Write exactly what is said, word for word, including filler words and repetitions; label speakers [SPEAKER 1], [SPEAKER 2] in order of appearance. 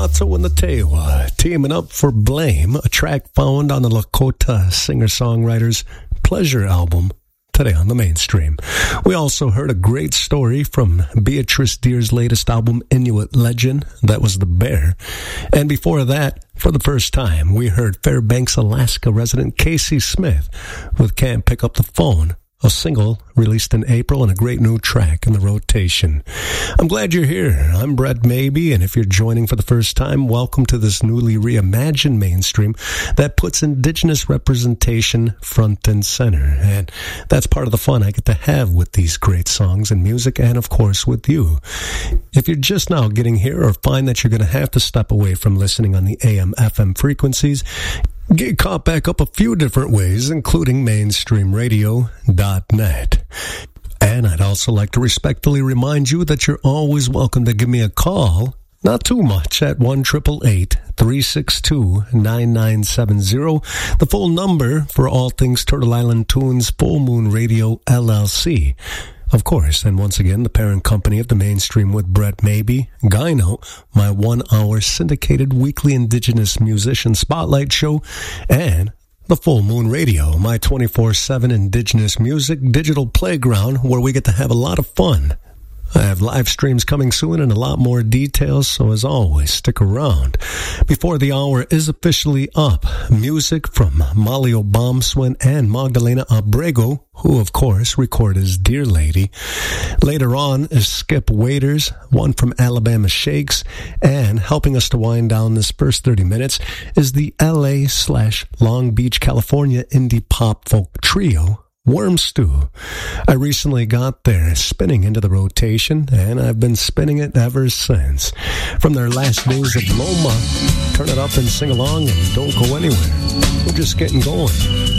[SPEAKER 1] Vato and the Tewa teaming up for Blame, a track found on the Lakota singer-songwriter's Pleasure album, today on the Mainstream. We also heard a great story from Beatrice Deer's latest album, Inuit Legend. That was The Bear. And before that, for the first time, we heard Fairbanks, Alaska resident Casey Smith with Can't Pick Up the Phone, a single released in April and a great new track in the rotation. I'm glad you're here. I'm Brett Maybe, and if you're joining for the first time, welcome to this newly reimagined Mainstream that puts Indigenous representation front and center. And that's part of the fun I get to have with these great songs and music, and of course with you. If you're just now getting here or find that you're going to have to step away from listening on the A M F M frequencies, get caught back up a few different ways, including mainstream radio dot net. And I'd also like to respectfully remind you that you're always welcome to give me a call, not too much, at one eight eight eight, three six two, nine nine seven zero. The full number for all things Turtle Island Tunes Full Moon Radio L L C. Of course, and once again, the parent company of the Mainstream with Brett Maybe, Gyno, my one-hour syndicated weekly Indigenous musician spotlight show, and the Full Moon Radio, my twenty-four seven Indigenous music digital playground where we get to have a lot of fun. I have live streams coming soon and a lot more details, so as always, stick around. Before the hour is officially up, music from Molly Obamswin and Magdalena Abrego, who, of course, record as Dear Lady. Later on is Skip Waiters, one from Alabama Shakes, and helping us to wind down this first thirty minutes is the L A slash Long Beach, California indie pop folk trio, Worm Stew. I recently got their spinning into the rotation, and I've been spinning it ever since. From their last days of Loma, turn it up and sing along and don't go anywhere. We're just getting going.